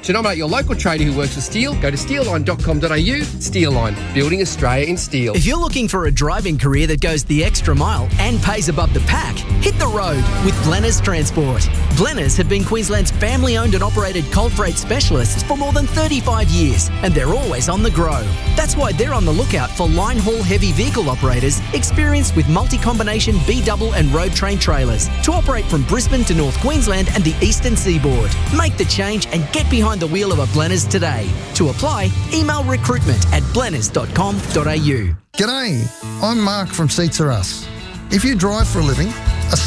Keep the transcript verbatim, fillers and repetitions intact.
To nominate your local trader who works with steel, go to steel line dot com dot a u. Steelline, building Australia in steel. If you're looking for a driving career that goes the extra mile and pays above the pack, hit the road with Blenners Transport. Blenners have been Queensland's family-owned and operated cold freight specialists for more than thirty-five years, and they're always on the grow. That's why they're on the lookout for line-haul heavy vehicle operators experienced with multi-combination B-double and road train trailers to operate from Brisbane to North Queensland and the eastern seaboard. Make the change and get behind the wheel of a Blenners today. To apply, email recruitment at blenners dot com dot a u. G'day, I'm Mark from Seats Are Us. If you drive for a living,